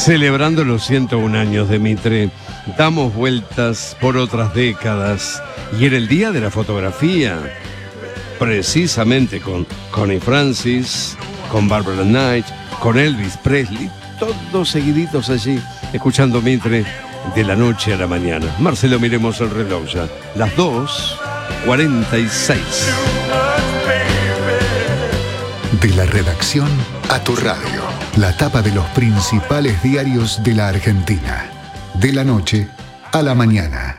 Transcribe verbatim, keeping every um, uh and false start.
Celebrando los ciento un años de Mitre, damos vueltas por otras décadas y era el día de la fotografía, precisamente con Connie Francis, con Barbara Knight, con Elvis Presley, todos seguiditos allí, escuchando Mitre de la noche a la mañana. Marcelo, miremos el reloj ya, las dos cuarenta y seis. De la redacción a tu radio, la tapa de los principales diarios de la Argentina, de la noche a la mañana.